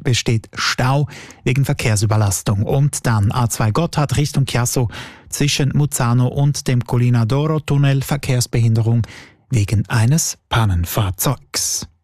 besteht Stau wegen Verkehrsüberlastung. Und dann A2 Gotthard Richtung Chiasso zwischen Muzzano und dem Collina d'Oro Tunnel Verkehrsbehinderung wegen eines Pannenfahrzeugs.